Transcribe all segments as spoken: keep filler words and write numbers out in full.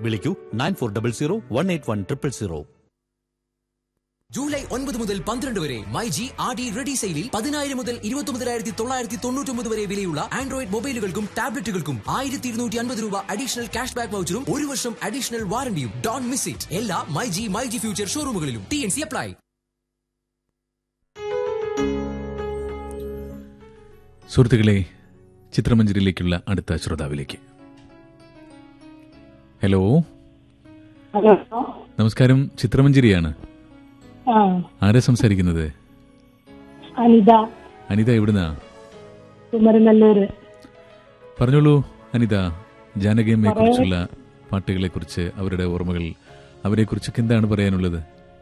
വിളിക്കൂ nine four double zero one eight one triple zero. July ഒൻപത് മുതൽ പന്ത്രണ്ട് വരെ my G R D ready സെയിലിൽ പതിനായിരം മുതൽ ഇരുപത്തി ഒമ്പതിനായിരത്തി തൊള്ളായിരത്തി തൊണ്ണൂറ്റി ഒമ്പത് വരെ വിലയുള്ള ആൻഡ്രോയിഡ് മൊബൈലുകൾക്കും ടാബ്ലറ്റുകൾക്കും ആയിരത്തി ഇരുന്നൂറ്റി അൻപത് രൂപ അഡീഷണൽ ക്യാഷ് ബാക്ക് വൗച്ചറും ഒരു വർഷം അഡീഷണൽ വാറണ്ടിയും. Don't miss it. എല്ലാ my G my G future ഷോറൂമുകളിലും. T N C apply. സുഹൃത്തുക്കളെ, ചിത്രമഞ്ജരിയിലേക്കുള്ള അടുത്ത ശ്രോതാവിലേക്ക്. ഹലോ, നമസ്കാരം. ചിത്രമഞ്ജരിയാണ്. ആരാ സംസാരിക്കുന്നത്? അനിത. അനിത എവിടുന്നാ? കുമരനല്ലൂര്. പറഞ്ഞോളൂ അനിത, ജാനകിയമ്മയെ കുറിച്ചുള്ള പാട്ടുകളെ കുറിച്ച്, അവരുടെ ഓർമ്മകൾ, അവരെ കുറിച്ചൊക്കെ എന്താണ് പറയാനുള്ളത്?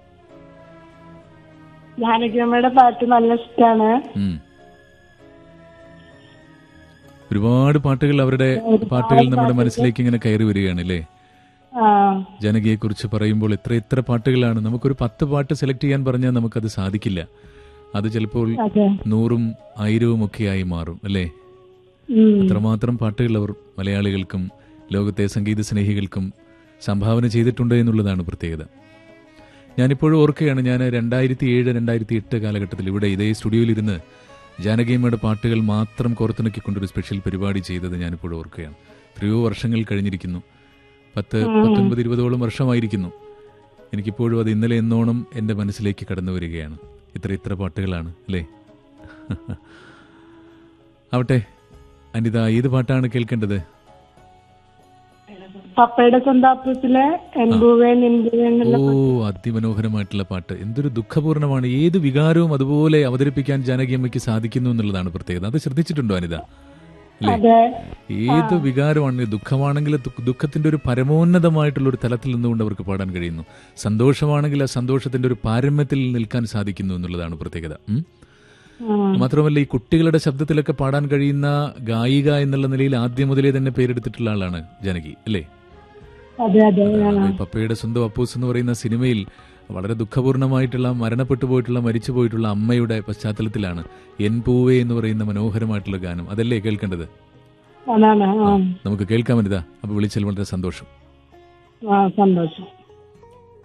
ജാനകിയമ്മയുടെ പാട്ട് നല്ല ഇഷ്ടമാണ്. ഒരുപാട് പാട്ടുകൾ, അവരുടെ പാട്ടുകൾ നമ്മുടെ മനസ്സിലേക്ക് ഇങ്ങനെ കയറി വരികയാണ് അല്ലേ? ജാനകിയെ കുറിച്ച് പറയുമ്പോൾ എത്ര എത്ര പാട്ടുകളാണ്. നമുക്കൊരു പത്ത് പാട്ട് സെലക്ട് ചെയ്യാൻ പറഞ്ഞാൽ നമുക്കത് സാധിക്കില്ല. അത് ചിലപ്പോൾ നൂറും ആയിരവും ഒക്കെയായി മാറും അല്ലേ? അത്രമാത്രം പാട്ടുകൾ അവർ മലയാളികൾക്കും ലോകത്തെ സംഗീത സ്നേഹികൾക്കും സംഭാവന ചെയ്തിട്ടുണ്ട് എന്നുള്ളതാണ് പ്രത്യേകത. ഞാനിപ്പോഴും ഓർക്കുകയാണ്, ഞാൻ രണ്ടായിരത്തി ഏഴ് രണ്ടായിരത്തി എട്ട് കാലഘട്ടത്തിൽ ഇവിടെ ഇതേ സ്റ്റുഡിയോയിലിരുന്ന് ജാനകിയമ്മയുടെ പാട്ടുകൾ മാത്രം കോർത്തിണക്കിക്കൊണ്ടൊരു സ്പെഷ്യൽ പരിപാടി ചെയ്തത് ഞാനിപ്പോഴും ഓർക്കുകയാണ്. എത്രയോ വർഷങ്ങൾ കഴിഞ്ഞിരിക്കുന്നു. പത്ത് പത്തൊൻപത് ഇരുപതോളം വർഷമായിരിക്കുന്നു. എനിക്കിപ്പോഴും അത് ഇന്നലെ എന്നോണം എൻ്റെ മനസ്സിലേക്ക് കടന്നു വരികയാണ്. ഇത്ര ഇത്ര പാട്ടുകളാണ് അല്ലേ? ആവട്ടെ അനിത, ഏത് പാട്ടാണ് കേൾക്കേണ്ടത്? പപ്പയുടെ സ്വന്താപ്പത്തിലെ ഓ, അതിമനോഹരമായിട്ടുള്ള പാട്ട്. എന്തൊരു ദുഃഖപൂർണമാണ്. ഏത് വികാരവും അതുപോലെ അവതരിപ്പിക്കാൻ ജാനകിയമ്മയ്ക്ക് സാധിക്കുന്നു എന്നുള്ളതാണ് പ്രത്യേകത. അത് ശ്രദ്ധിച്ചിട്ടുണ്ടോ അനിത? അല്ലേ? ഏത് വികാരമാണ്, ദുഃഖമാണെങ്കിൽ ദുഃഖത്തിന്റെ ഒരു പരമോന്നതമായിട്ടുള്ള ഒരു തലത്തിൽ നിന്നുകൊണ്ട് അവർക്ക് പാടാൻ കഴിയുന്നു. സന്തോഷമാണെങ്കിൽ ആ സന്തോഷത്തിന്റെ ഒരു പാരമ്യത്തിൽ നിൽക്കാൻ സാധിക്കുന്നു എന്നുള്ളതാണ് പ്രത്യേകത. മാത്രമല്ല, ഈ കുട്ടികളുടെ ശബ്ദത്തിലൊക്കെ പാടാൻ കഴിയുന്ന ഗായിക എന്നുള്ള നിലയിൽ ആദ്യം മുതലേ തന്നെ പേരെടുത്തിട്ടുള്ള ആളാണ് ജാനകി അല്ലേ? പപ്പയുടെ സ്വന്തം അപ്പൂസ് എന്ന് പറയുന്ന സിനിമയിൽ വളരെ ദുഃഖപൂർണമായിട്ടുള്ള, മരണപ്പെട്ടു പോയിട്ടുള്ള, മരിച്ചു പോയിട്ടുള്ള അമ്മയുടെ പശ്ചാത്തലത്തിലാണ് എൻ പൂവേ എന്ന് പറയുന്ന മനോഹരമായിട്ടുള്ള ഗാനം. അതല്ലേ കേൾക്കേണ്ടത്? നമുക്ക് കേൾക്കാം അനിത. അപ്പൊ വിളിച്ചാൽ വളരെ സന്തോഷം. സന്തോഷം.